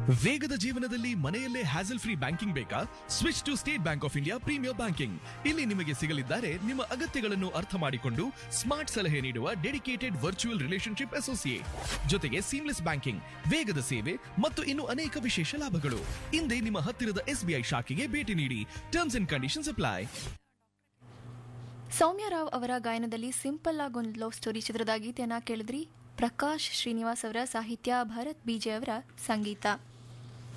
ವೇಗದ ಜೀವನದಲ್ಲಿ ಮನೆಯಲ್ಲೇ ಹ್ಯಾಸಲ್ ಫ್ರೀ ಬ್ಯಾಂಕಿಂಗ್ ಬೇಕಾ? Switch to state bank of India premier banking. ಇಲ್ಲಿ ನಿಮಗೆ ಸಿಗಲಿದ್ದಾರೆ ನಿಮ್ಮ ಅಗತ್ಯಗಳನ್ನು ಅರ್ಥ ಮಾಡಿಕೊಂಡು ಸ್ಮಾರ್ಟ್ ಸಲಹೆ ನೀಡುವ ಡೆಡಿಕೇಟೆಡ್ ವರ್ಚುವಲ್ ರಿಲೇಶನ್ಶಿಪ್ ಅಸೋಸಿಯೇಟ್, ಜೊತೆಗೆ ಸೀಮ್ಲೆಸ್ ಬ್ಯಾಂಕಿಂಗ್, ವೇಗದ ಸೇವೆ ಮತ್ತು ಇನ್ನು ಅನೇಕ ವಿಶೇಷ ಲಾಭಗಳು. ಹಿಂದೆ ನಿಮ್ಮ ಹತ್ತಿರದ SBI ಶಾಖೆಗೆ ಭೇಟಿ ನೀಡಿ. Terms and conditions apply. ಸೌಮ್ಯ ರಾವ್ ಅವರ ಗಾಯನದಲ್ಲಿ ಸಿಂಪಲ್ ಆಗಿ ಒಂದು ಲವ್ ಸ್ಟೋರಿ ಚಿತ್ರದ ಗೀತೆಯನ್ನ ಕೇಳಿದ್ರಿ. ಪ್ರಕಾಶ್ ಶ್ರೀನಿವಾಸ್ ಅವರ ಸಾಹಿತ್ಯ, ಭರತ್ BJ ಅವರ ಸಂಗೀತ.